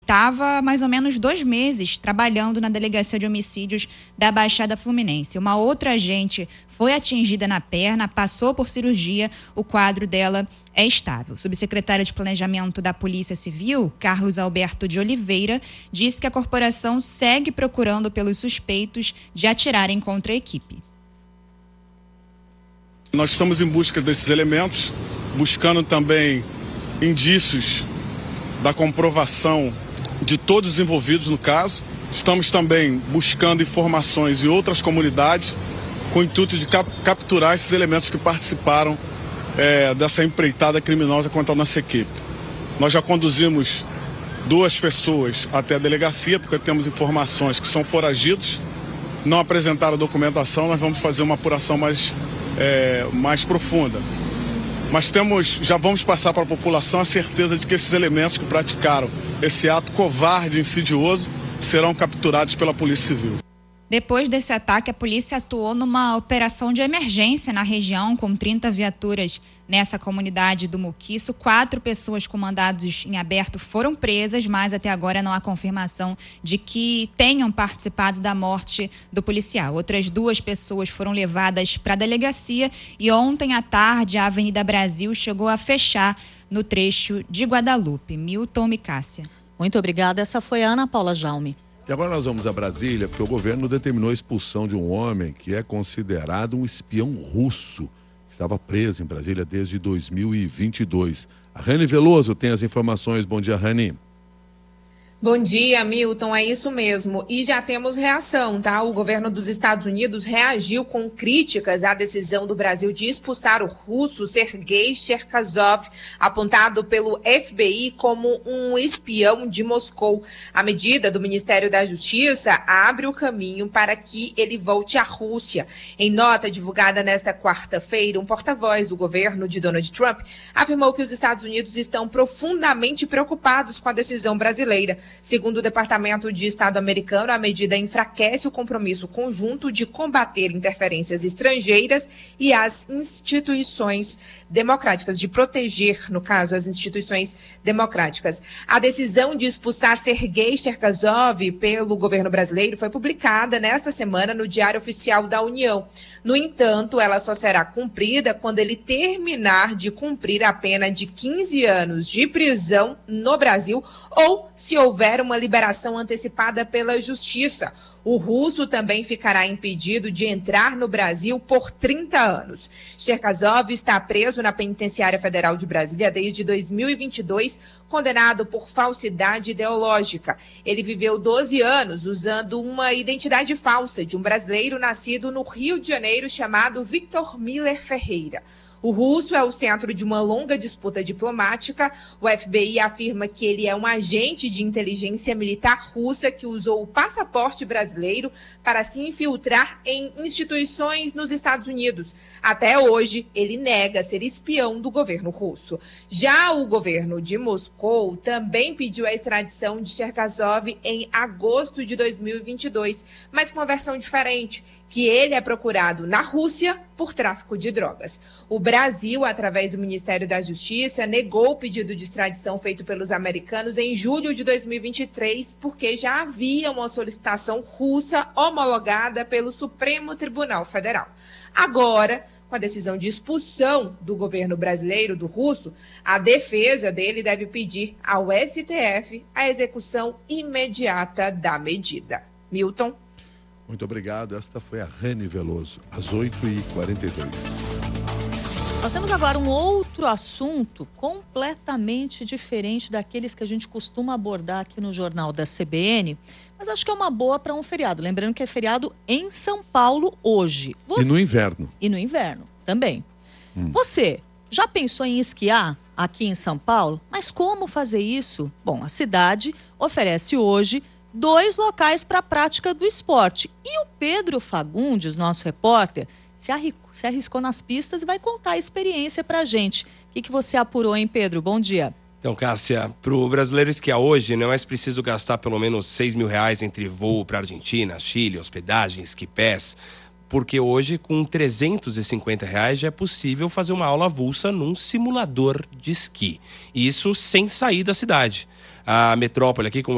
estava há mais ou menos 2 meses trabalhando na Delegacia de Homicídios da Baixada Fluminense. Uma outra agente foi atingida na perna, passou por cirurgia, o quadro dela é estável. O subsecretário de Planejamento da Polícia Civil, Carlos Alberto de Oliveira, disse que a corporação segue procurando pelos suspeitos de atirarem contra a equipe. Nós estamos em busca desses elementos, buscando também indícios da comprovação de todos os envolvidos no caso. Estamos também buscando informações em outras comunidades com o intuito de capturar esses elementos que participaram dessa empreitada criminosa contra a nossa equipe. Nós já conduzimos 2 pessoas até a delegacia, porque temos informações que são foragidos, não apresentaram documentação. Nós vamos fazer uma apuração mais profunda. Mas já vamos passar para a população a certeza de que esses elementos que praticaram esse ato covarde e insidioso serão capturados pela Polícia Civil. Depois desse ataque, a polícia atuou numa operação de emergência na região, com 30 viaturas nessa comunidade do Muquiço. 4 pessoas com mandados em aberto foram presas, mas até agora não há confirmação de que tenham participado da morte do policial. Outras 2 pessoas foram levadas para a delegacia e ontem à tarde a Avenida Brasil chegou a fechar no trecho de Guadalupe. Milton Micássia. Muito obrigada. Essa foi a Ana Paula Jaume. E agora nós vamos a Brasília, porque o governo determinou a expulsão de um homem que é considerado um espião russo, que estava preso em Brasília desde 2022. A Rani Veloso tem as informações. Bom dia, Rani. Bom dia, Milton, é isso mesmo. E já temos reação, tá? O governo dos Estados Unidos reagiu com críticas à decisão do Brasil de expulsar o russo Sergei Cherkasov, apontado pelo FBI como um espião de Moscou. A medida do Ministério da Justiça abre o caminho para que ele volte à Rússia. Em nota divulgada nesta quarta-feira, um porta-voz do governo de Donald Trump afirmou que os Estados Unidos estão profundamente preocupados com a decisão brasileira. Segundo o Departamento de Estado americano, a medida enfraquece o compromisso conjunto de combater interferências estrangeiras e as instituições democráticas, de proteger, no caso, as instituições democráticas. A decisão de expulsar Sergei Cherkasov pelo governo brasileiro foi publicada nesta semana no Diário Oficial da União. No entanto, ela só será cumprida quando ele terminar de cumprir a pena de 15 anos de prisão no Brasil ou se houver uma liberação antecipada pela Justiça. O russo também ficará impedido de entrar no Brasil por 30 anos. Cherkasov está preso na Penitenciária Federal de Brasília desde 2022, condenado por falsidade ideológica. Ele viveu 12 anos usando uma identidade falsa de um brasileiro nascido no Rio de Janeiro chamado Victor Miller Ferreira. O russo é o centro de uma longa disputa diplomática. O FBI afirma que ele é um agente de inteligência militar russa que usou o passaporte brasileiro para se infiltrar em instituições nos Estados Unidos. Até hoje, ele nega ser espião do governo russo. Já o governo de Moscou também pediu a extradição de Cherkasov em agosto de 2022, mas com uma versão diferente, que ele é procurado na Rússia por tráfico de drogas. O Brasil, através do Ministério da Justiça, negou o pedido de extradição feito pelos americanos em julho de 2023, porque já havia uma solicitação russa homologada pelo Supremo Tribunal Federal. Agora, com a decisão de expulsão do governo brasileiro, do russo, a defesa dele deve pedir ao STF a execução imediata da medida. Milton. Muito obrigado. Esta foi a Rani Veloso, às 8h42. Nós temos agora um outro assunto completamente diferente daqueles que a gente costuma abordar aqui no Jornal da CBN, mas acho que é uma boa para um feriado. Lembrando que é feriado em São Paulo hoje. E no inverno. E no inverno também. Você já pensou em esquiar aqui em São Paulo? Mas como fazer isso? Bom, a cidade oferece hoje 2 locais para a prática do esporte. E o Pedro Fagundes, nosso repórter, se arriscou nas pistas e vai contar a experiência para a gente. O que você apurou, hein, Pedro? Bom dia. Então, Cássia, para o brasileiro esquiar hoje, não é mais preciso gastar pelo menos R$6.000 entre voo para Argentina, Chile, hospedagem, esquipés, porque hoje, com R$350 já é possível fazer uma aula avulsa num simulador de esqui. Isso sem sair da cidade. A metrópole aqui, como